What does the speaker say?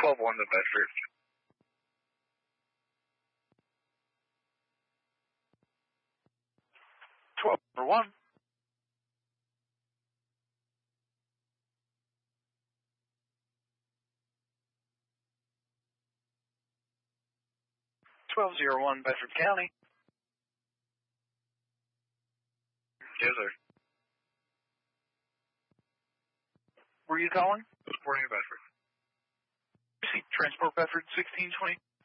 12-1 to Bedford. 12-1. 12-01 Bedford County. Yes, sir. Were you calling? Reporting to Bedford. Transport Bedford 1620.